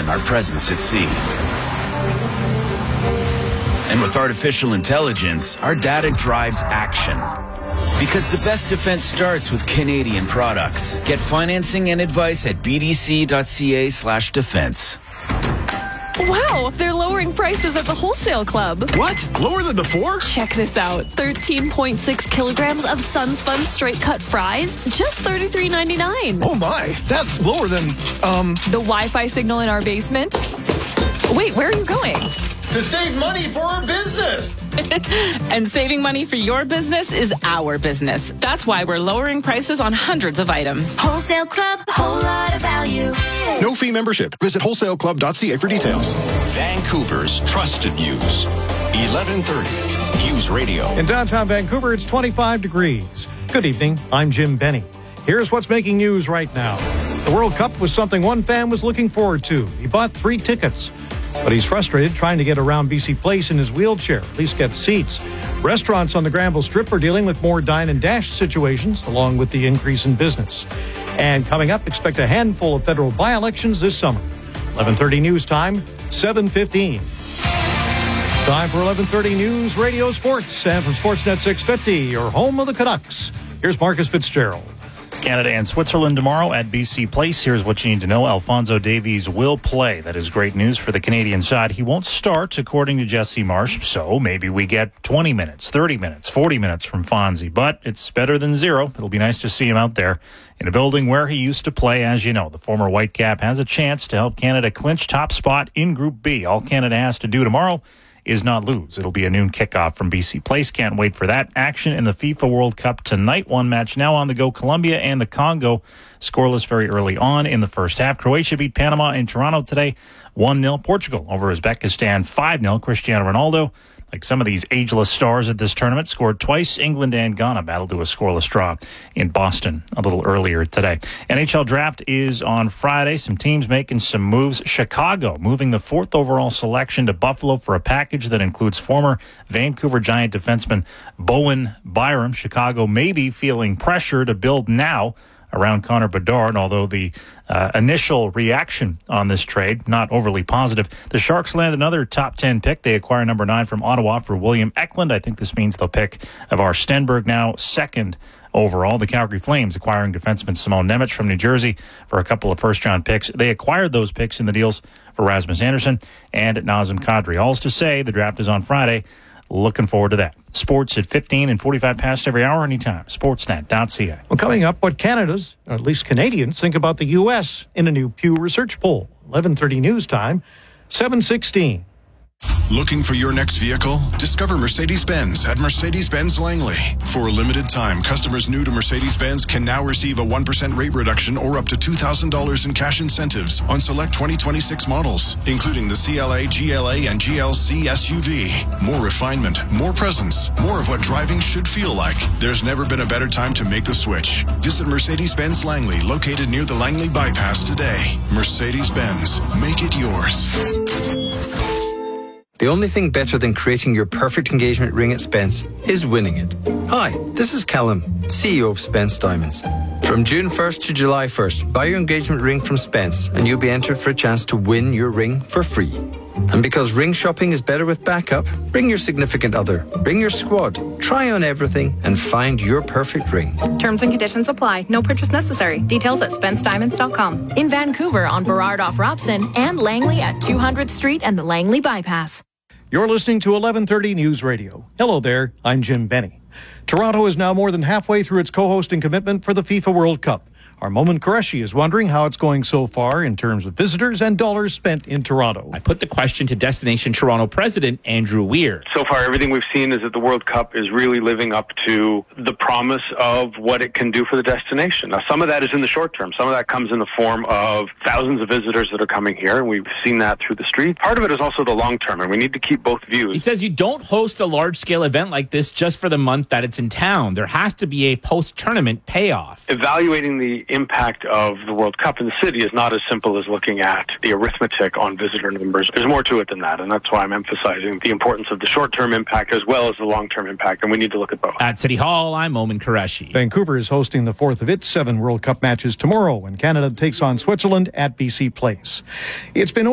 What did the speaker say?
strengthen our presence at sea. And with artificial intelligence, our data drives action. Because the best defense starts with Canadian products. Get financing and advice at bdc.ca/defense. Wow, they're lowering prices at the Wholesale Club. What? Lower than before? Check this out. 13.6 kilograms of Sunspun straight cut fries, just $33.99. Oh my, that's lower than, The Wi-Fi signal in our basement? Wait, where are you going? To save money for our business. And saving money for your business is our business. That's why we're lowering prices on hundreds of items. Wholesale Club, whole lot of value. No fee membership. Visit wholesaleclub.ca for details. Vancouver's trusted news. 1130 News Radio. In downtown Vancouver, it's 25 degrees. Good evening. I'm Jim Benny. Here's what's making news right now. The World Cup was something one fan was looking forward to. He bought 3 tickets. But he's frustrated trying to get around BC Place in his wheelchair, at least get seats. Restaurants on the Granville Strip are dealing with more dine and dash situations, along with the increase in business. And coming up, expect a handful of federal by-elections this summer. 11:30 news time, 7:15. Time for 11:30 News Radio Sports. And from Sportsnet 650, your home of the Canucks. Here's Marcus Fitzgerald. Canada and Switzerland tomorrow at BC Place. Here's what you need to know. Alphonso Davies will play. That is great news for the Canadian side. He won't start, according to Jesse Marsh, so maybe we get 20 minutes, 30 minutes, 40 minutes from Fonzie. But it's better than 0. It'll be nice to see him out there in a building where he used to play. As you know, the former Whitecap has a chance to help Canada clinch top spot in Group B. All Canada has to do tomorrow is not lose. It'll be a noon kickoff from BC Place. Can't wait for that. Action in the FIFA World Cup tonight. One match now on the go. Colombia and the Congo scoreless very early on in the first half. Croatia beat Panama in Toronto today 1-0. Portugal over Uzbekistan 5-0. Cristiano Ronaldo, like some of these ageless stars at this tournament, scored twice. England and Ghana battled to a scoreless draw in Boston a little earlier today. NHL draft is on Friday. Some teams making some moves. Chicago moving the 4th overall selection to Buffalo for a package that includes former Vancouver Giant defenseman Bowen Byram. Chicago may be feeling pressure to build now around Connor Bedard, although the initial reaction on this trade, not overly positive. The Sharks land another top 10 pick. They acquire number 9 from Ottawa for William Eklund. I think this means they'll pick Evar Stenberg now 2nd overall. The Calgary Flames acquiring defenseman Simon Nemec from New Jersey for a couple of first-round picks. They acquired those picks in the deals for Rasmus Andersson and Nazem Kadri. All is to say, the draft is on Friday. Looking forward to that. Sports at 15 and 45 past every hour, anytime. Sportsnet.ca. Well, coming up, what Canada's, or at least Canadians, think about the U.S. in a new Pew Research poll. 11:30 news time, 7:16. Looking for your next vehicle? Discover Mercedes-Benz at Mercedes-Benz Langley. For a limited time, customers new to Mercedes-Benz can now receive a 1% rate reduction or up to $2,000 in cash incentives on select 2026 models, including the CLA, GLA, and GLC SUV. More refinement, more presence, more of what driving should feel like. There's never been a better time to make the switch. Visit Mercedes-Benz Langley, located near the Langley Bypass today. Mercedes-Benz, make it yours. The only thing better than creating your perfect engagement ring at Spence is winning it. Hi, this is Callum, CEO of Spence Diamonds. From June 1st to July 1st, buy your engagement ring from Spence and you'll be entered for a chance to win your ring for free. And because ring shopping is better with backup, bring your significant other, bring your squad, try on everything and find your perfect ring. Terms and conditions apply. No purchase necessary. Details at SpenceDiamonds.com. In Vancouver on Burrard off Robson and Langley at 200th Street and the Langley Bypass. You're listening to 11:30 News Radio. Hello there, I'm Jim Benny. Toronto is now more than halfway through its co-hosting commitment for the FIFA World Cup. Our Momin Qureshi is wondering how it's going so far in terms of visitors and dollars spent in Toronto. I put the question to Destination Toronto President Andrew Weir. So far, everything we've seen is that the World Cup is really living up to the promise of what it can do for the destination. Now, some of that is in the short term. Some of that comes in the form of thousands of visitors that are coming here, and we've seen that through the street. Part of it is also the long term, and we need to keep both views. He says you don't host a large-scale event like this just for the month that it's in town. There has to be a post-tournament payoff. Evaluating the impact of the World Cup in the city is not as simple as looking at the arithmetic on visitor numbers. There's more to it than that, and that's why I'm emphasizing the importance of the short-term impact as well as the long-term impact, and we need to look at both. At City Hall, I'm Momin Qureshi. Vancouver is hosting the 4th of its 7 World Cup matches tomorrow when Canada takes on Switzerland at BC Place. It's been